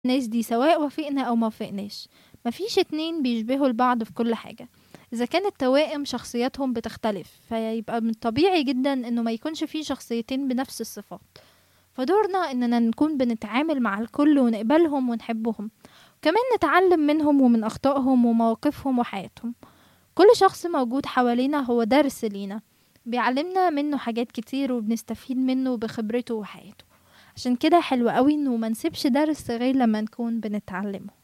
الناس دي سواء وافقنا أو ما وافقناش. مفيش اتنين بيشبهوا البعض في كل حاجة. إذا كانت التوائم شخصياتهم بتختلف فيبقى من الطبيعي جدا إنه ما يكونش فيه شخصيتين بنفس الصفات. فدورنا إننا نكون بنتعامل مع الكل ونقبلهم ونحبهم، كمان نتعلم منهم ومن أخطائهم ومواقفهم وحياتهم. كل شخص موجود حوالينا هو درس لينا، بيعلمنا منه حاجات كتير وبنستفيد منه بخبرته وحياته. عشان كده حلو قوي إنه منسيبش درس غير لما نكون بنتعلمه.